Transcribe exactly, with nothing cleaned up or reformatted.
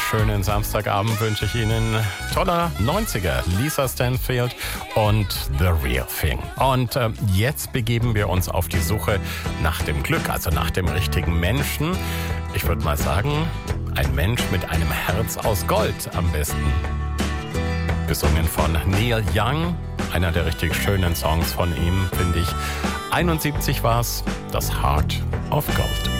schönen Samstagabend wünsche ich Ihnen. Toller neunziger, Lisa Stanfield und The Real Thing. Und äh, jetzt begeben wir uns auf die Suche nach dem Glück, also nach dem richtigen Menschen. Ich würde mal sagen, ein Mensch mit einem Herz aus Gold am besten. Gesungen von Neil Young, einer der richtig schönen Songs von ihm, finde ich. einundsiebzig war's, das Heart of Gold.